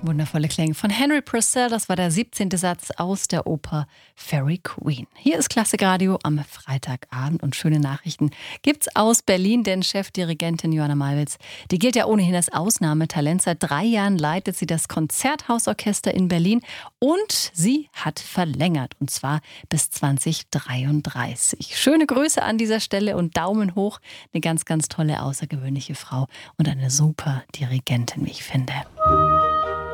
Wundervolle Klänge von Henry Purcell, das war der 17. Satz aus der Oper Fairy Queen. Hier ist Klassikradio am Freitagabend und schöne Nachrichten gibt's aus Berlin, denn Chefdirigentin Johanna Malwitz, die gilt ja ohnehin als Ausnahmetalent. Seit 3 Jahren leitet sie das Konzerthausorchester in Berlin und sie hat verlängert, und zwar bis 2033. Schöne Grüße an dieser Stelle und Daumen hoch. Eine ganz, ganz tolle, außergewöhnliche Frau und eine super Dirigentin, wie ich finde.